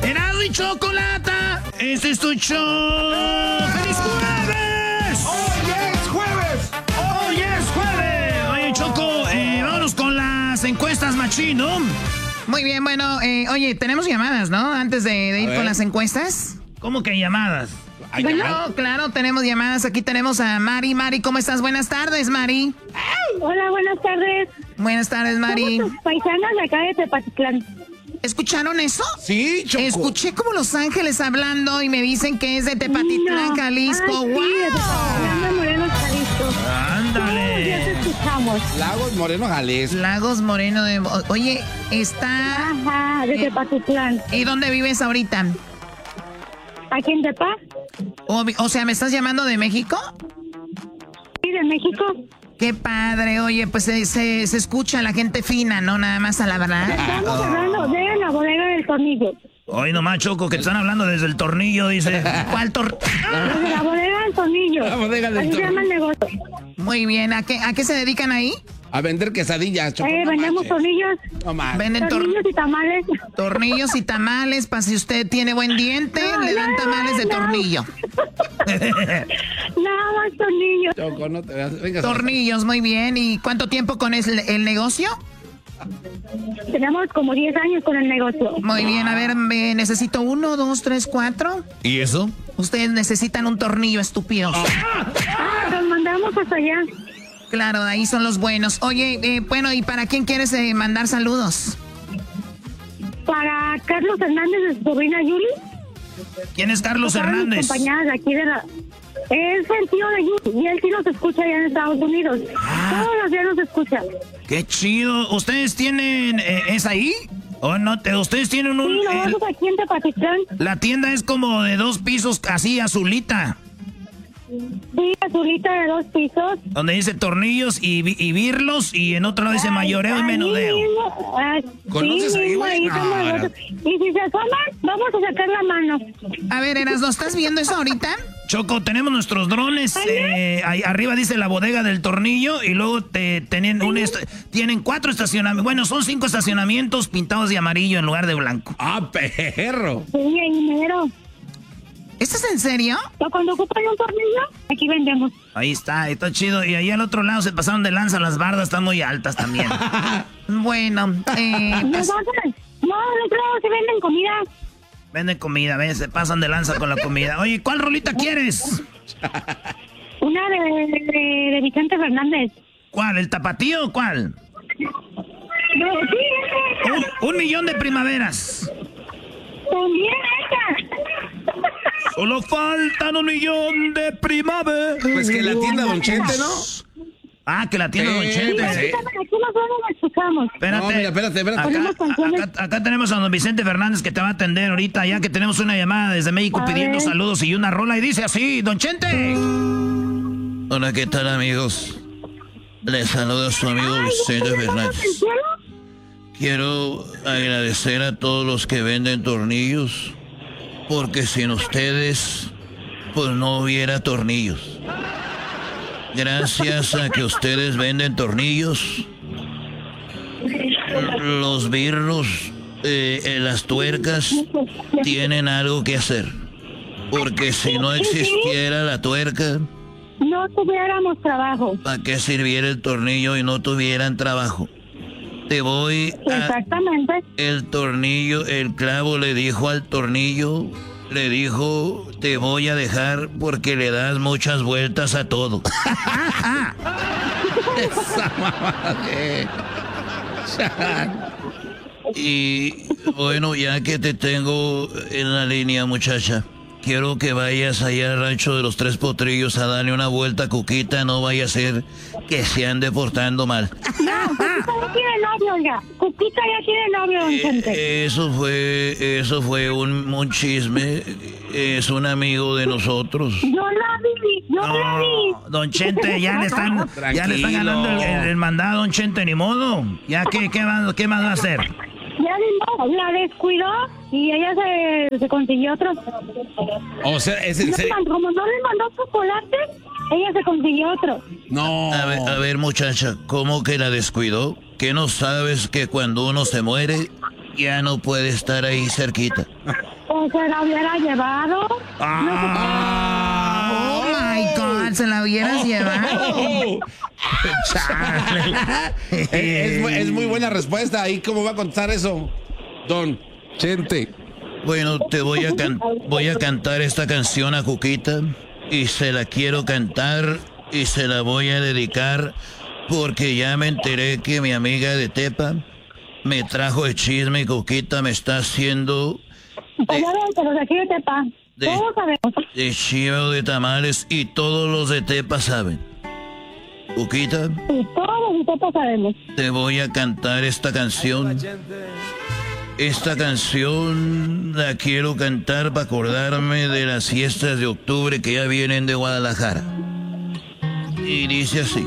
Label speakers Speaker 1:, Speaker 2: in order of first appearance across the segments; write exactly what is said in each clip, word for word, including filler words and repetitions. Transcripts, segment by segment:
Speaker 1: Erasmo y Chocolata. Este es tu show. ¡Feliz jueves!
Speaker 2: ¡Hoy es jueves!
Speaker 1: ¡Hoy es jueves! Oye, Choco, eh, vámonos con las encuestas, machín, ¿no?
Speaker 3: Muy bien, bueno, eh, oye, tenemos llamadas, ¿no? Antes de, de ir con las encuestas.
Speaker 1: ¿Cómo que llamadas?
Speaker 3: Bueno, claro, tenemos llamadas. Aquí tenemos a Mari. Mari, ¿cómo estás? Buenas tardes, Mari.
Speaker 4: Hola, buenas tardes.
Speaker 3: Buenas tardes, Mari.
Speaker 4: Somos tus paisanas de acá de Tepatitlán.
Speaker 3: ¿Escucharon eso?
Speaker 2: Sí, Choco.
Speaker 3: Escuché como Los Ángeles hablando y me dicen que es de Tepatitlán,
Speaker 4: No.
Speaker 3: Jalisco.
Speaker 4: Ay,
Speaker 3: ¡Wow!
Speaker 4: sí, de Tepatitlán de Morelos, Jalisco.
Speaker 1: Ándale.
Speaker 4: Todos los días te escuchamos.
Speaker 2: Lagos Moreno, Jalisco.
Speaker 3: Lagos Moreno de... Oye, está...
Speaker 4: Ajá, de
Speaker 3: Eh.
Speaker 4: Tepatitlán.
Speaker 3: ¿Y dónde vives ahorita?
Speaker 4: ¿Aquí en Tepa?
Speaker 3: O, o sea, ¿me estás llamando de México?
Speaker 4: Sí, de México.
Speaker 3: Qué padre, oye, pues se, se, se escucha la gente fina, ¿no? Nada más a la verdad.
Speaker 4: Estamos hablando de la bodega del tornillo.
Speaker 1: Hoy nomás, Choco, que te están hablando desde el tornillo, dice.
Speaker 3: ¿Cuál tor...?
Speaker 4: Desde la bodega del tornillo.
Speaker 2: La bodega del
Speaker 4: Así se llama el negocio.
Speaker 3: Muy bien, ¿a qué, a qué se dedican ahí?
Speaker 2: A vender quesadillas, Choco.
Speaker 4: Eh,
Speaker 2: no
Speaker 4: vendemos
Speaker 2: manches.
Speaker 4: tornillos.
Speaker 2: No más.
Speaker 3: Venden tor-
Speaker 4: Tornillos y tamales.
Speaker 3: tornillos y tamales, para si usted tiene buen diente,
Speaker 4: No,
Speaker 3: le dan
Speaker 4: no,
Speaker 3: tamales de
Speaker 4: no.
Speaker 3: tornillo.
Speaker 4: Nada más tornillos.
Speaker 2: Choco, no te veas. Venga,
Speaker 3: Tornillos, muy bien. ¿Y cuánto tiempo con el, el negocio?
Speaker 4: Tenemos como diez años con el negocio.
Speaker 3: Muy bien, a ver, me necesito uno, dos, tres, cuatro.
Speaker 1: ¿Y eso?
Speaker 3: Ustedes necesitan un tornillo, estúpidos.
Speaker 4: Ah, los mandamos hasta allá.
Speaker 3: Claro, ahí son los buenos. Oye, eh, bueno, ¿y para quién quieres eh, mandar saludos?
Speaker 4: Para Carlos Hernández de su sobrina Yuli.
Speaker 1: ¿Quién es Carlos
Speaker 4: Todas mis
Speaker 1: Hernández?
Speaker 4: compañeras de aquí de la... Es el tío de Yuli y él sí nos escucha allá en Estados Unidos. Todos los días nos escucha.
Speaker 1: Qué chido. ¿Ustedes tienen... Eh, ¿Es ahí? ¿O no? Te- ¿Ustedes tienen un...
Speaker 4: Sí,
Speaker 1: eh,
Speaker 4: nosotros aquí en Tepatitlán.
Speaker 1: la tienda es como de dos pisos, así azulita.
Speaker 4: Sí, azulita de dos pisos.
Speaker 1: Donde dice tornillos y, vi- y birlos, y en otro lado dice
Speaker 4: Ay,
Speaker 1: mayoreo y
Speaker 4: ahí
Speaker 1: menudeo.
Speaker 4: mismo, ah,
Speaker 2: ¿Conoces
Speaker 4: sí,
Speaker 2: ahí,
Speaker 4: mismo,
Speaker 2: güey?
Speaker 4: ahí
Speaker 2: No,
Speaker 4: estamos
Speaker 2: no.
Speaker 4: nosotros. Y si se asoman, vamos a sacar la mano.
Speaker 3: A ver, Eras, ¿no estás viendo eso ahorita?
Speaker 1: Choco, tenemos nuestros drones. Eh, ahí arriba dice la bodega del tornillo y luego te, tienen, un est- tienen cuatro estacionamientos. Bueno, son cinco estacionamientos pintados de amarillo en lugar de blanco.
Speaker 2: Ah, perro.
Speaker 4: Sí, ahí mero.
Speaker 3: ¿Esto es en serio?
Speaker 4: O cuando ocupan un tornillo, aquí vendemos.
Speaker 1: Ahí está, está chido. Y ahí al otro lado se pasaron de lanza, las bardas están muy altas también.
Speaker 3: Bueno, eh,
Speaker 4: No,
Speaker 3: pues,
Speaker 4: no, no, claro, se venden comida.
Speaker 1: Venden comida, ¿ves? Se pasan de lanza con la comida. Oye, ¿cuál rolita quieres?
Speaker 4: Una de, de, de Vicente Fernández.
Speaker 1: ¿Cuál? ¿El tapatío o cuál?
Speaker 4: No, sí, esa.
Speaker 1: Un, un millón de primaveras.
Speaker 4: También esa.
Speaker 1: Solo faltan un millón de primaveras.
Speaker 2: Pues que la tienda Don Chente, ¿no?
Speaker 1: Ah, que la tiene Don
Speaker 2: Sí,
Speaker 1: Chente.
Speaker 2: sí.
Speaker 4: Aquí nosotros la escuchamos.
Speaker 1: Espérate.
Speaker 2: No, mira, espérate, espérate.
Speaker 1: Acá,
Speaker 4: Ponemos canciones.
Speaker 1: acá- acá tenemos a don Vicente Fernández que te va a atender ahorita, ya que tenemos una llamada desde México
Speaker 4: A
Speaker 1: pidiendo
Speaker 4: ver.
Speaker 1: saludos y una rola y dice así, Don Chente. Hola, ¿qué tal, amigos? Les saluda su amigo Vicente
Speaker 4: ¿estamos
Speaker 1: Fernández.
Speaker 4: en el cielo?
Speaker 1: Quiero agradecer a todos los que venden tornillos, porque sin ustedes, pues no hubiera tornillos. Gracias a que ustedes venden tornillos, los birros, eh, eh, las tuercas, tienen algo que hacer. Porque si no existiera la tuerca,
Speaker 4: No tuviéramos trabajo.
Speaker 1: ¿para qué sirviera el tornillo y no tuvieran trabajo? Te voy a...
Speaker 4: Exactamente.
Speaker 1: El tornillo, el clavo le dijo al tornillo, le dijo, te voy a dejar porque le das muchas vueltas a todo.
Speaker 2: Esa mamá de...
Speaker 1: Y bueno, ya que te tengo en la línea, muchacha, quiero que vayas allá al rancho de los Tres Potrillos a darle una vuelta a Cuquita, no vaya a ser que se ande portando mal.
Speaker 4: No, Cuquita ya tiene novio, oiga. Cuquita ya tiene novio, don Chente.
Speaker 1: Eh, eso fue, eso fue un, un chisme, es un amigo de nosotros.
Speaker 4: Yo la vi, yo la vi.
Speaker 1: No, don Chente, ya le están, ya le están
Speaker 2: Tranquilo.
Speaker 1: ganando el, el- el mandado, don Chente, ni modo. Ya que, ¿qué más, qué más va a hacer?
Speaker 4: Ya ni modo, la descuidó y ella se, se consiguió otro.
Speaker 2: O sea, es en
Speaker 4: No,
Speaker 2: serio.
Speaker 4: como no le mandó chocolate, ella se consiguió otro.
Speaker 2: No.
Speaker 1: A ver, a ver, muchacha, ¿cómo que la descuidó? ¿Que no sabes que cuando uno se muere, ya no puede estar ahí cerquita.
Speaker 4: ¿O se la hubiera llevado?
Speaker 2: Ah.
Speaker 3: Oh my God, se la hubieras llevado.
Speaker 2: es, es, es muy buena respuesta. ¿Y cómo va a contestar eso, don Chente?
Speaker 1: Bueno, te voy a, can voy a cantar esta canción a Cuquita y se la quiero cantar y se la voy a dedicar porque ya me enteré que mi amiga de Tepa me trajo el chisme y Cuquita me está haciendo
Speaker 4: Pues ya ven, pero de aquí de Tepa.
Speaker 1: de,
Speaker 4: Todos sabemos.
Speaker 1: de chivo de tamales y todos los de Tepa saben. Cuquita,
Speaker 4: Sí, todos de Tepa sabemos.
Speaker 1: te voy a cantar esta canción. Esta canción la quiero cantar para acordarme de las fiestas de octubre que ya vienen de Guadalajara. Y dice así.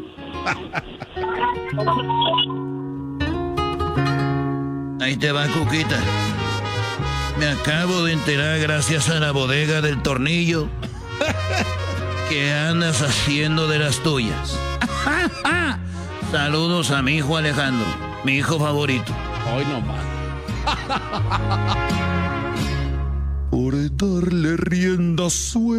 Speaker 1: Ahí te va, Cuquita. Me acabo de enterar gracias a la bodega del tornillo que andas haciendo de las tuyas. Saludos a mi hijo Alejandro, mi hijo favorito.
Speaker 2: Hoy no más.
Speaker 1: Por darle rienda suelta.